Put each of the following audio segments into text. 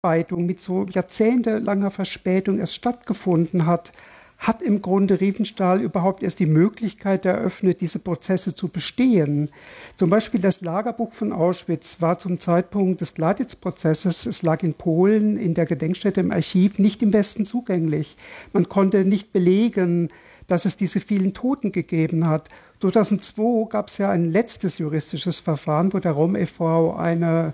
Aufarbeitung mit so jahrzehntelanger Verspätung erst stattgefunden hat, hat im Grunde Riefenstahl überhaupt erst die Möglichkeit eröffnet, diese Prozesse zu bestehen. Zum Beispiel das Lagerbuch von Auschwitz war zum Zeitpunkt des Gladitz-Prozesses, es lag in Polen in der Gedenkstätte im Archiv, nicht im Westen zugänglich. Man konnte nicht belegen, dass es diese vielen Toten gegeben hat. 2002 gab es ja ein letztes juristisches Verfahren, wo der Rom e.V. eine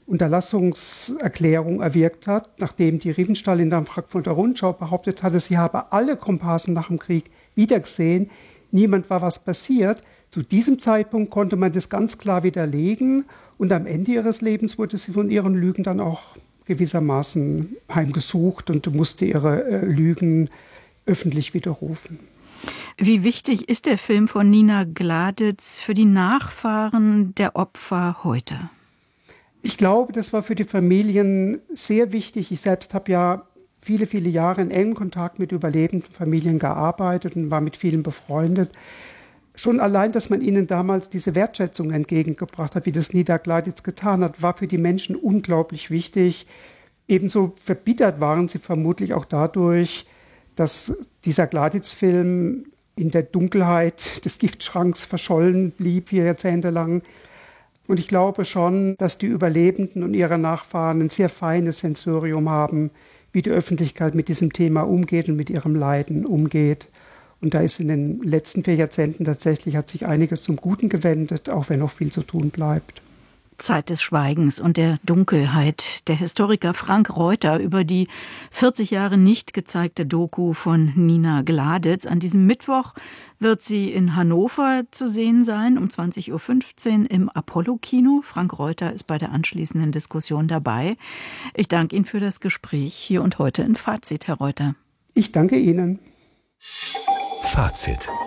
Unterlassungserklärung erwirkt hat, nachdem die Riefenstahl in der Frankfurter Rundschau behauptet hatte, sie habe alle Komparsen nach dem Krieg wiedergesehen. Niemand war was passiert. Zu diesem Zeitpunkt konnte man das ganz klar widerlegen und am Ende ihres Lebens wurde sie von ihren Lügen dann auch gewissermaßen heimgesucht und musste ihre Lügen öffentlich widerrufen. Wie wichtig ist der Film von Nina Gladitz für die Nachfahren der Opfer heute? Ich glaube, das war für die Familien sehr wichtig. Ich selbst habe ja viele, viele Jahre in engem Kontakt mit überlebenden Familien gearbeitet und war mit vielen befreundet. Schon allein, dass man ihnen damals diese Wertschätzung entgegengebracht hat, wie das Nina Gladitz getan hat, war für die Menschen unglaublich wichtig. Ebenso verbittert waren sie vermutlich auch dadurch, dass dieser Gladitz-Film in der Dunkelheit des Giftschranks verschollen blieb, 4 Jahrzehnte lang. Und ich glaube schon, dass die Überlebenden und ihre Nachfahren ein sehr feines Sensorium haben, wie die Öffentlichkeit mit diesem Thema umgeht und mit ihrem Leiden umgeht. Und da ist in den letzten 4 Jahrzehnten tatsächlich, hat sich einiges zum Guten gewendet, auch wenn noch viel zu tun bleibt. Zeit des Schweigens und der Dunkelheit. Der Historiker Frank Reuter über die 40 Jahre nicht gezeigte Doku von Nina Gladitz. An diesem Mittwoch wird sie in Hannover zu sehen sein, um 20.15 Uhr im Apollo-Kino. Frank Reuter ist bei der anschließenden Diskussion dabei. Ich danke Ihnen für das Gespräch hier und heute in Fazit, Herr Reuter. Ich danke Ihnen. Fazit.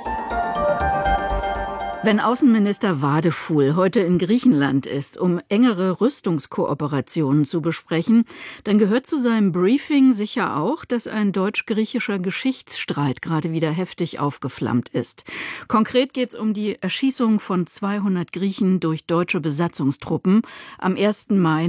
Wenn Außenminister Wadefuhl heute in Griechenland ist, um engere Rüstungskooperationen zu besprechen, dann gehört zu seinem Briefing sicher auch, dass ein deutsch-griechischer Geschichtsstreit gerade wieder heftig aufgeflammt ist. Konkret geht es um die Erschießung von 200 Griechen durch deutsche Besatzungstruppen am 1. Mai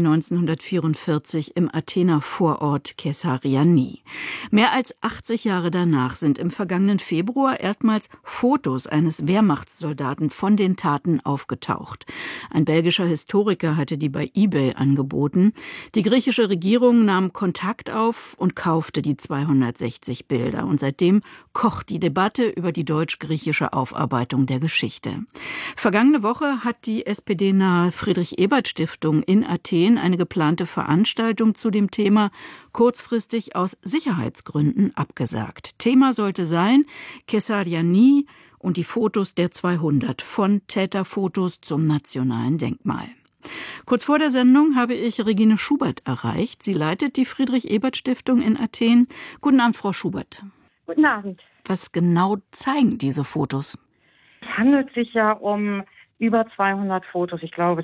1944 im Athener Vorort Kessariani. Mehr als 80 Jahre danach sind im vergangenen Februar erstmals Fotos eines Wehrmachtssoldaten von den Taten aufgetaucht. Ein belgischer Historiker hatte die bei eBay angeboten. Die griechische Regierung nahm Kontakt auf und kaufte die 260 Bilder. Und seitdem kocht die Debatte über die deutsch-griechische Aufarbeitung der Geschichte. Vergangene Woche hat die SPD-nahe Friedrich-Ebert-Stiftung in Athen eine geplante Veranstaltung zu dem Thema kurzfristig aus Sicherheitsgründen abgesagt. Thema sollte sein Kessariani und die Fotos der 200 von Täterfotos zum nationalen Denkmal. Kurz vor der Sendung habe ich Regine Schubert erreicht. Sie leitet die Friedrich-Ebert-Stiftung in Athen. Guten Abend, Frau Schubert. Guten Abend. Was genau zeigen diese Fotos? Es handelt sich ja um über 200 Fotos, ich glaube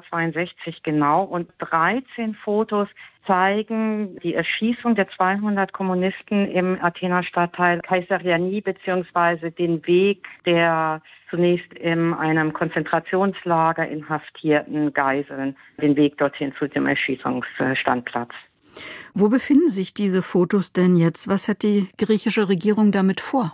262 genau, und 13 Fotos zeigen die Erschießung der 200 Kommunisten im Athener Stadtteil Kaisariani beziehungsweise den Weg der zunächst in einem Konzentrationslager inhaftierten Geiseln, den Weg dorthin zu dem Erschießungsstandplatz. Wo befinden sich diese Fotos denn jetzt? Was hat die griechische Regierung damit vor?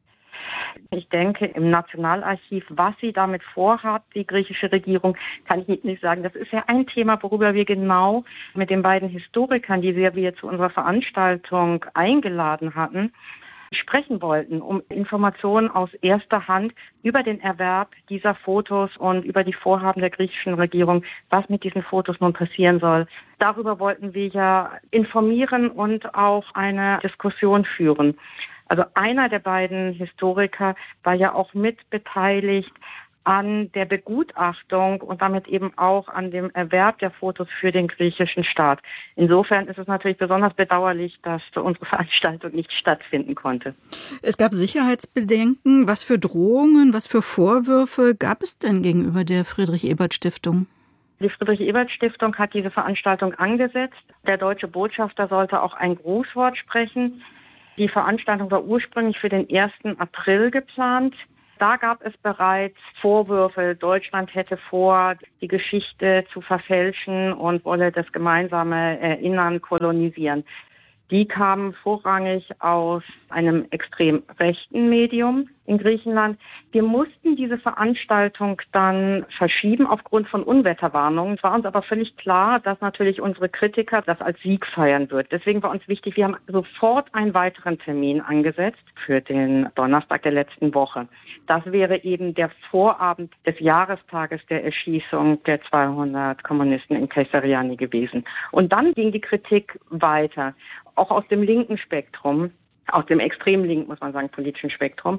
Ich denke, im Nationalarchiv, was sie damit vorhat, die griechische Regierung, kann ich nicht sagen. Das ist ja ein Thema, worüber wir genau mit den beiden Historikern, die wir zu unserer Veranstaltung eingeladen hatten, sprechen wollten, um Informationen aus erster Hand über den Erwerb dieser Fotos und über die Vorhaben der griechischen Regierung, was mit diesen Fotos nun passieren soll. Darüber wollten wir ja informieren und auch eine Diskussion führen. Also einer der beiden Historiker war ja auch mit beteiligt an der Begutachtung und damit eben auch an dem Erwerb der Fotos für den griechischen Staat. Insofern ist es natürlich besonders bedauerlich, dass unsere Veranstaltung nicht stattfinden konnte. Es gab Sicherheitsbedenken. Was für Drohungen, was für Vorwürfe gab es denn gegenüber der Friedrich-Ebert-Stiftung? Die Friedrich-Ebert-Stiftung hat diese Veranstaltung angesetzt. Der deutsche Botschafter sollte auch ein Grußwort sprechen. Die Veranstaltung war ursprünglich für den 1. April geplant. Da gab es bereits Vorwürfe, Deutschland hätte vor, die Geschichte zu verfälschen und wolle das gemeinsame Erinnern kolonisieren. Die kamen vorrangig aus einem extrem rechten Medium in Griechenland. Wir mussten diese Veranstaltung dann verschieben aufgrund von Unwetterwarnungen. Es war uns aber völlig klar, dass natürlich unsere Kritiker das als Sieg feiern wird. Deswegen war uns wichtig, wir haben sofort einen weiteren Termin angesetzt für den Donnerstag der letzten Woche. Das wäre eben der Vorabend des Jahrestages der Erschießung der 200 Kommunisten in Kayseriani gewesen. Und dann ging die Kritik weiter, auch aus dem linken Spektrum, aus dem extrem linken, muss man sagen, politischen Spektrum.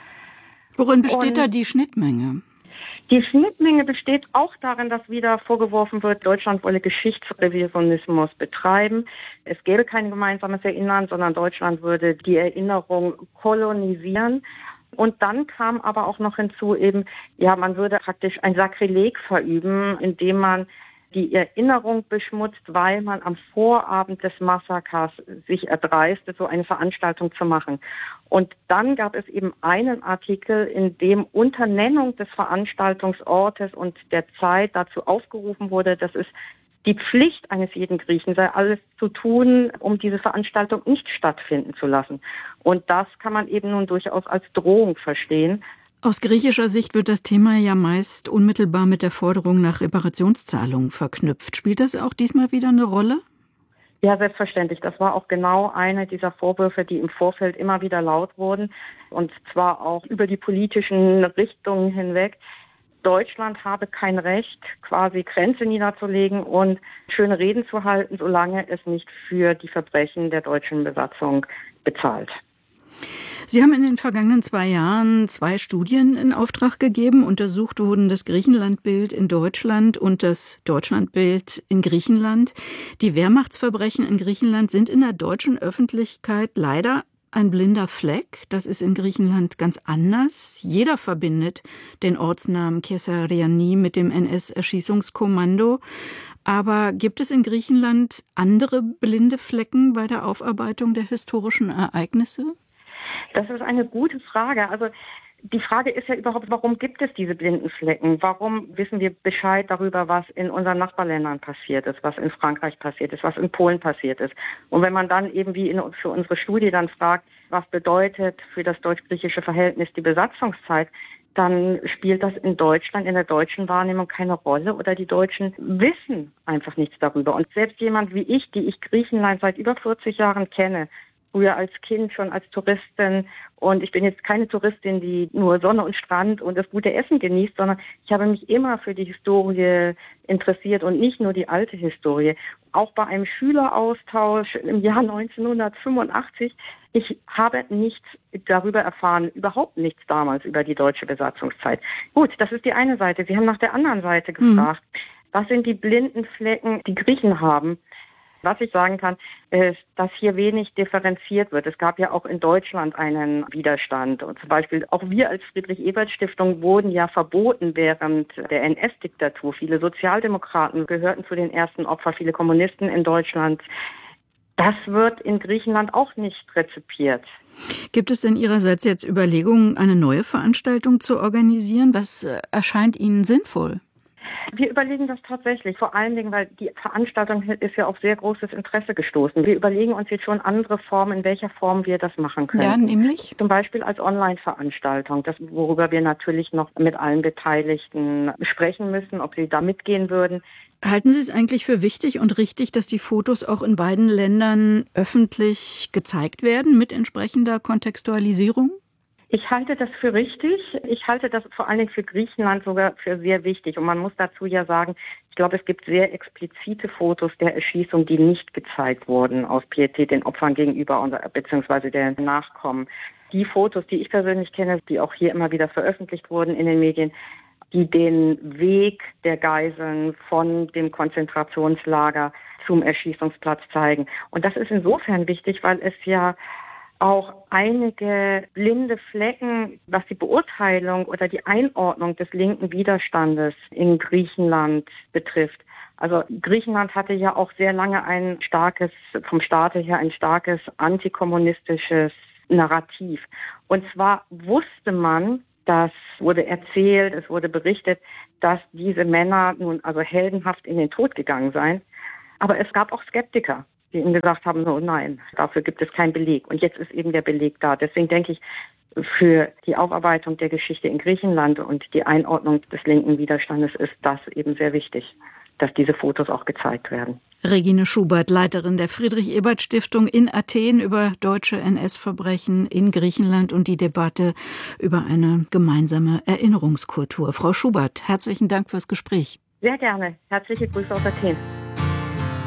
Worin besteht da die Schnittmenge? Die Schnittmenge besteht auch darin, dass wieder vorgeworfen wird, Deutschland wolle Geschichtsrevisionismus betreiben. Es gäbe kein gemeinsames Erinnern, sondern Deutschland würde die Erinnerung kolonisieren. Und dann kam aber auch noch hinzu eben, ja, man würde praktisch ein Sakrileg verüben, indem man die Erinnerung beschmutzt, weil man am Vorabend des Massakers sich erdreiste, so eine Veranstaltung zu machen. Und dann gab es eben einen Artikel, in dem unter Nennung des Veranstaltungsortes und der Zeit dazu aufgerufen wurde, dass es die Pflicht eines jeden Griechen sei, alles zu tun, um diese Veranstaltung nicht stattfinden zu lassen. Und das kann man eben nun durchaus als Drohung verstehen. Aus griechischer Sicht wird das Thema ja meist unmittelbar mit der Forderung nach Reparationszahlungen verknüpft. Spielt das auch diesmal wieder eine Rolle? Ja, selbstverständlich. Das war auch genau eine dieser Vorwürfe, die im Vorfeld immer wieder laut wurden, und zwar auch über die politischen Richtungen hinweg. Deutschland habe kein Recht, quasi Grenze niederzulegen und schöne Reden zu halten, solange es nicht für die Verbrechen der deutschen Besatzung bezahlt. Sie haben in den vergangenen 2 Jahren 2 Studien in Auftrag gegeben. Untersucht wurden das Griechenlandbild in Deutschland und das Deutschlandbild in Griechenland. Die Wehrmachtsverbrechen in Griechenland sind in der deutschen Öffentlichkeit leider ein blinder Fleck. Das ist in Griechenland ganz anders. Jeder verbindet den Ortsnamen Kayseriani mit dem NS-Erschießungskommando. Aber gibt es in Griechenland andere blinde Flecken bei der Aufarbeitung der historischen Ereignisse? Das ist eine gute Frage. Also die Frage ist ja überhaupt, warum gibt es diese blinden Flecken? Warum wissen wir Bescheid darüber, was in unseren Nachbarländern passiert ist, was in Frankreich passiert ist, was in Polen passiert ist? Und wenn man dann eben wie für unsere Studie dann fragt, was bedeutet für das deutsch-griechische Verhältnis die Besatzungszeit, dann spielt das in Deutschland, in der deutschen Wahrnehmung keine Rolle, oder die Deutschen wissen einfach nichts darüber. Und selbst jemand wie ich, die ich Griechenland seit über 40 Jahren kenne, früher als Kind schon als Touristin, und ich bin jetzt keine Touristin, die nur Sonne und Strand und das gute Essen genießt, sondern ich habe mich immer für die Historie interessiert und nicht nur die alte Historie. Auch bei einem Schüleraustausch im Jahr 1985, ich habe nichts darüber erfahren, überhaupt nichts damals über die deutsche Besatzungszeit. Gut, das ist die eine Seite. Sie haben nach der anderen Seite gefragt, was sind die blinden Flecken, die Griechen haben? Was ich sagen kann, ist, dass hier wenig differenziert wird. Es gab ja auch in Deutschland einen Widerstand. Und zum Beispiel auch wir als Friedrich-Ebert-Stiftung wurden ja verboten während der NS-Diktatur. Viele Sozialdemokraten gehörten zu den ersten Opfern, viele Kommunisten in Deutschland. Das wird in Griechenland auch nicht rezipiert. Gibt es denn Ihrerseits jetzt Überlegungen, eine neue Veranstaltung zu organisieren? Was erscheint Ihnen sinnvoll? Wir überlegen das tatsächlich, vor allen Dingen, weil die Veranstaltung ist ja auf sehr großes Interesse gestoßen. Wir überlegen uns jetzt schon andere Formen, in welcher Form wir das machen können. Ja, nämlich? Zum Beispiel als Online-Veranstaltung, das, worüber wir natürlich noch mit allen Beteiligten sprechen müssen, ob sie da mitgehen würden. Halten Sie es eigentlich für wichtig und richtig, dass die Fotos auch in beiden Ländern öffentlich gezeigt werden mit entsprechender Kontextualisierung? Ich halte das für richtig. Ich halte das vor allen Dingen für Griechenland sogar für sehr wichtig. Und man muss dazu ja sagen, ich glaube, es gibt sehr explizite Fotos der Erschießung, die nicht gezeigt wurden, aus Pietät den Opfern gegenüber beziehungsweise der Nachkommen. Die Fotos, die ich persönlich kenne, die auch hier immer wieder veröffentlicht wurden in den Medien, die den Weg der Geiseln von dem Konzentrationslager zum Erschießungsplatz zeigen. Und das ist insofern wichtig, weil es ja auch einige blinde Flecken, was die Beurteilung oder die Einordnung des linken Widerstandes in Griechenland betrifft. Also Griechenland hatte ja auch sehr lange vom Staate her ein starkes antikommunistisches Narrativ. Und zwar wusste man, Das wurde erzählt, es wurde berichtet, dass diese Männer nun also heldenhaft in den Tod gegangen seien. Aber es gab auch Skeptiker, die ihm gesagt haben, oh nein, dafür gibt es keinen Beleg. Und jetzt ist eben der Beleg da. Deswegen denke ich, für die Aufarbeitung der Geschichte in Griechenland und die Einordnung des linken Widerstandes ist das eben sehr wichtig, dass diese Fotos auch gezeigt werden. Regine Schubert, Leiterin der Friedrich-Ebert-Stiftung in Athen über deutsche NS-Verbrechen in Griechenland und die Debatte über eine gemeinsame Erinnerungskultur. Frau Schubert, herzlichen Dank fürs Gespräch. Sehr gerne. Herzliche Grüße aus Athen.